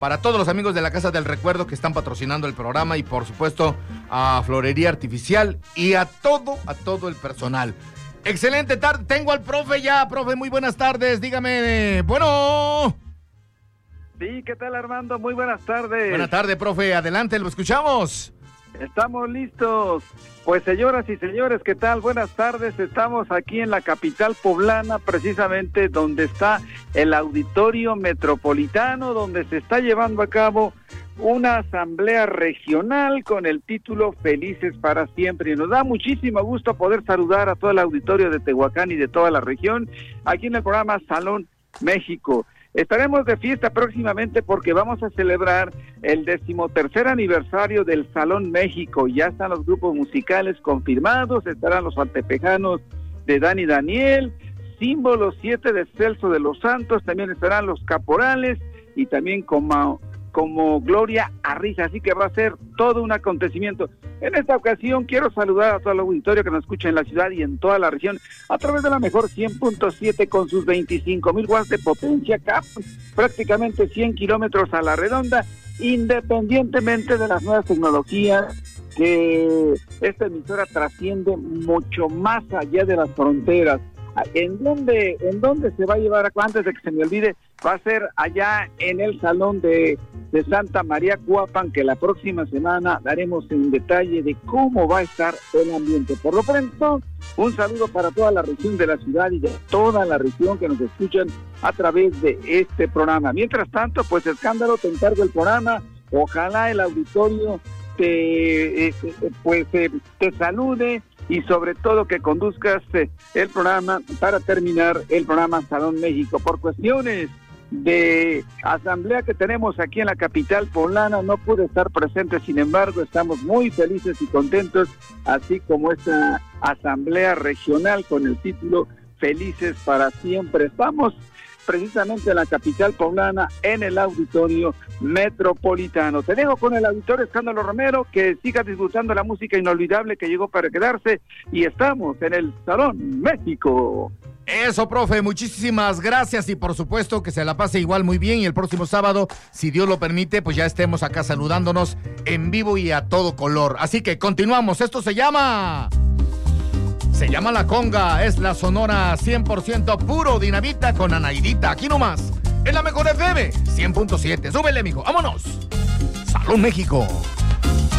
para todos los amigos de la Casa del Recuerdo que están patrocinando el programa y por supuesto a Florería Artificial y a todo el personal. Excelente tarde, tengo al profe ya, profe, muy buenas tardes, dígame, bueno. Sí, ¿qué tal, Armando? Muy buenas tardes. Buenas tardes, profe, adelante, lo escuchamos. Estamos listos. Pues señoras y señores, ¿qué tal? Buenas tardes. Estamos aquí en la capital poblana, precisamente donde está el Auditorio Metropolitano, donde se está llevando a cabo una asamblea regional con el título Felices para Siempre. Y nos da muchísimo gusto poder saludar a todo el auditorio de Tehuacán y de toda la región, aquí en el programa Salón México. Estaremos de fiesta próximamente porque vamos a celebrar el 13º aniversario del Salón México. Ya están los grupos musicales confirmados, estarán los altepejanos de Dani Daniel, Símbolo 7 de Celso de los Santos, también estarán los Caporales y también como Gloria Arriza, así que va a ser todo un acontecimiento. En esta ocasión quiero saludar a todo el auditorio que nos escucha en la ciudad y en toda la región a través de la mejor 100.7 con sus 25,000 watts de potencia, prácticamente 100 kilómetros a la redonda, independientemente de las nuevas tecnologías, que esta emisora trasciende mucho más allá de las fronteras. ¿En dónde se va a llevar? Antes de que se me olvide, va a ser allá en el Salón de Santa María Cuapan, que la próxima semana daremos en detalle de cómo va a estar el ambiente. Por lo pronto, un saludo para toda la región de la ciudad y de toda la región que nos escuchan a través de este programa. Mientras tanto, pues Escándalo, te encargo el programa. Ojalá el auditorio te salude y sobre todo que conduzcas el programa para terminar el programa Salón México. Por cuestiones de asamblea que tenemos aquí en la capital poblana, no pude estar presente, sin embargo, estamos muy felices y contentos, así como esta asamblea regional con el título Felices para Siempre. Estamos precisamente en la capital poblana, en el Auditorio Metropolitano. Te dejo con el auditorio Escándalo Romero, que siga disfrutando la música inolvidable que llegó para quedarse, y estamos en el Salón México. Eso, profe, muchísimas gracias y por supuesto que se la pase igual muy bien y el próximo sábado, si Dios lo permite, pues ya estemos acá saludándonos en vivo y a todo color. Así que continuamos, esto se llama La Conga, es la Sonora 100% puro dinamita con Anaidita, aquí nomás, en la mejor FM 100.7, súbele mijo, vámonos, Salón México.